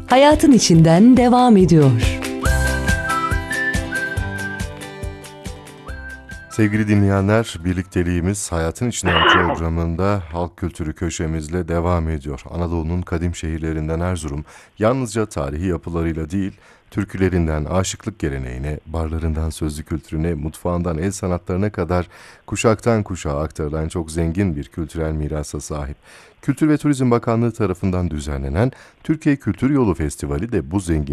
hayatın içinden devam ediyor. Sevgili dinleyenler, birlikteliğimiz Hayatın İçinden programında halk kültürü köşemizle devam ediyor. Anadolu'nun kadim şehirlerinden Erzurum, yalnızca tarihi yapılarıyla değil, türkülerinden aşıklık geleneğine, barlarından sözlü kültürüne, mutfağından el sanatlarına kadar kuşaktan kuşağa aktarılan çok zengin bir kültürel mirasa sahip. Kültür ve Turizm Bakanlığı tarafından düzenlenen Türkiye Kültür Yolu Festivali de bu zengin